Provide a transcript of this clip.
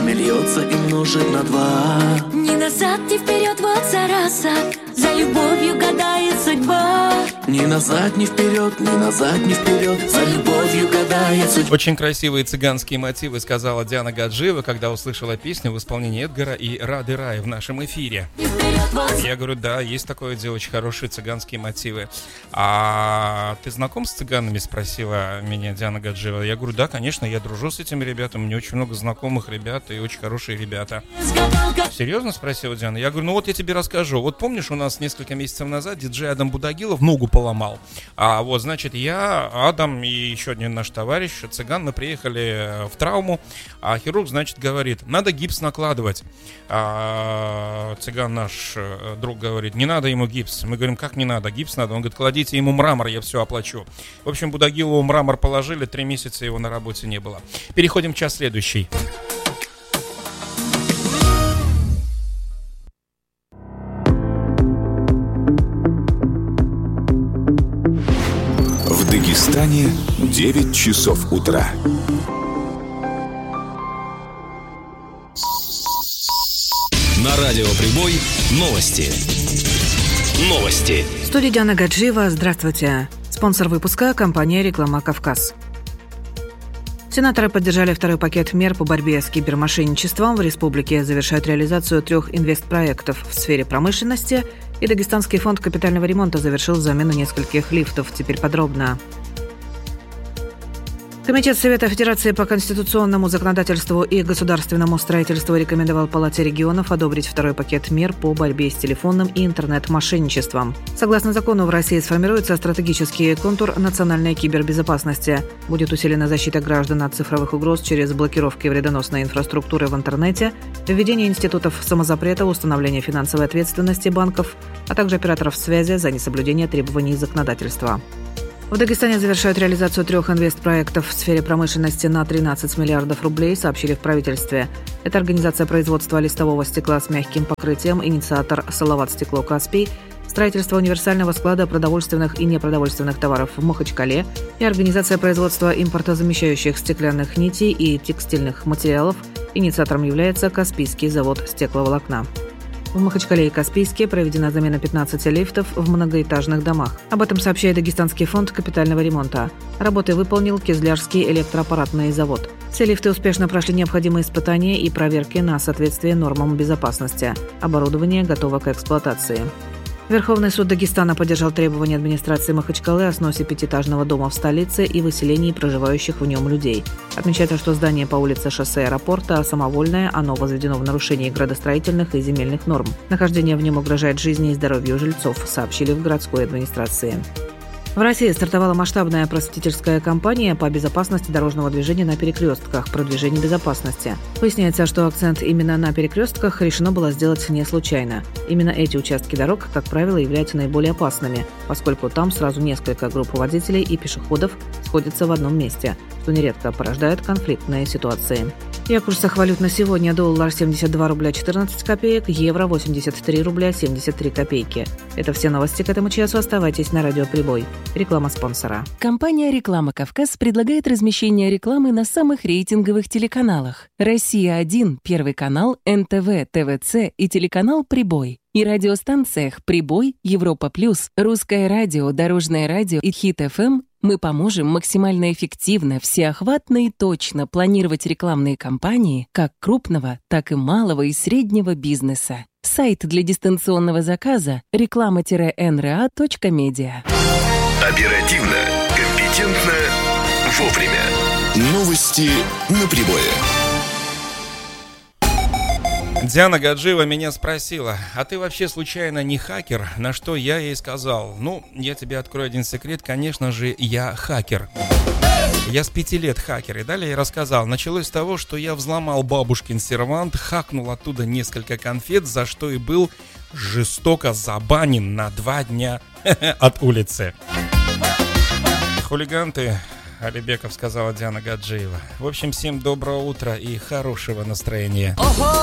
время льется и множит на 2. Ни назад, ни вперед, вот зараза, за любовью гадает судьба. Ни назад, ни вперед, ни назад, ни вперед, за любовью гадает судьба. Очень красивые цыганские мотивы, сказала Диана Гаджиева, когда услышала песню в исполнении Эдгара и Рады Рай в нашем эфире. Я говорю, да, есть такое дело, очень хорошие цыганские мотивы. А ты знаком с цыганами, спросила меня Диана Гаджиева. Я говорю, да, конечно, я дружу с этими ребятами, у меня очень много знакомых ребят и очень хорошие ребята. Серьезно, спросила Диана? Я говорю, ну вот я тебе расскажу. Вот помнишь, у нас несколько месяцев назад диджей Адам Будагилов ногу поломал. А вот, значит, я, Адам и еще один наш товарищ, цыган, мы приехали в травму, а хирург, значит, говорит, надо гипс накладывать. А цыган наш друг говорит, не надо ему гипс. Мы говорим, как не надо, гипс надо. Он говорит, кладите ему мрамор, я все оплачу. В общем, Будагилову мрамор положили, 3 месяца его на работе не было. Переходим в час следующий. В Дагестане 9 часов утра. На радио Прибой новости. Новости. В студии Диана Гаджиева. Здравствуйте. Спонсор выпуска – компания «Реклама Кавказ». Сенаторы поддержали второй пакет мер по борьбе с кибермошенничеством. В республике завершают реализацию 3 инвестпроектов в сфере промышленности, и Дагестанский фонд капитального ремонта завершил замену нескольких лифтов. Теперь подробно. Комитет Совета Федерации по конституционному законодательству и государственному строительству рекомендовал Палате регионов одобрить второй пакет мер по борьбе с телефонным и интернет-мошенничеством. Согласно закону, в России сформируется стратегический контур национальной кибербезопасности. Будет усилена защита граждан от цифровых угроз через блокировки вредоносной инфраструктуры в интернете, введение институтов самозапрета, установление финансовой ответственности банков, а также операторов связи за несоблюдение требований законодательства. В Дагестане завершают реализацию 3 инвестпроектов в сфере промышленности на 13 миллиардов рублей, сообщили в правительстве. Это организация производства листового стекла с мягким покрытием, инициатор «Салават Стекло Каспий», строительство универсального склада продовольственных и непродовольственных товаров в Махачкале и организация производства импортозамещающих стеклянных нитей и текстильных материалов. Инициатором является Каспийский завод стекловолокна. В Махачкале и Каспийске проведена замена 15 лифтов в многоэтажных домах. Об этом сообщает Дагестанский фонд капитального ремонта. Работы выполнил Кизлярский электроаппаратный завод. Все лифты успешно прошли необходимые испытания и проверки на соответствие нормам безопасности. Оборудование готово к эксплуатации. Верховный суд Дагестана поддержал требования администрации Махачкалы о сносе 5-этажного дома в столице и выселении проживающих в нем людей. Отмечается, что здание по улице Шоссе аэропорта самовольное, оно возведено в нарушении градостроительных и земельных норм. Нахождение в нем угрожает жизни и здоровью жильцов, сообщили в городской администрации. В России стартовала масштабная просветительская кампания по безопасности дорожного движения на перекрестках, продвижению безопасности. Выясняется, что акцент именно на перекрестках решено было сделать не случайно. Именно эти участки дорог, как правило, являются наиболее опасными, поскольку там сразу несколько групп водителей и пешеходов сходятся в одном месте, что нередко порождает конфликтные ситуации. И о курсах валют на сегодня: доллар 72 рубля 14 копеек, евро 83 рубля 73 копейки. Это все новости к этому часу. Оставайтесь на радио Прибой. Реклама спонсора. Компания «Реклама Кавказ» предлагает размещение рекламы на самых рейтинговых телеканалах: «Россия-1», Первый канал, НТВ, ТВЦ и телеканал «Прибой». И радиостанциях «Прибой», «Европа Плюс», «Русское радио», «Дорожное радио» и «Хит-ФМ». Мы поможем максимально эффективно, всеохватно и точно планировать рекламные кампании как крупного, так и малого и среднего бизнеса. Сайт для дистанционного заказа – реклама-nra.media. Оперативно, компетентно, вовремя. Новости на Прибое. Диана Гаджиева меня спросила, а ты вообще случайно не хакер? На что я ей сказал, я тебе открою один секрет, конечно же, я хакер. Я с 5 лет хакер. И далее я рассказал. Началось с того, что я взломал бабушкин сервант, хакнул оттуда несколько конфет, за что и был жестоко забанен на 2 дня от улицы. Хулиган ты, Алибеков, сказала Диана Гаджиева. В общем, всем доброго утра и хорошего настроения.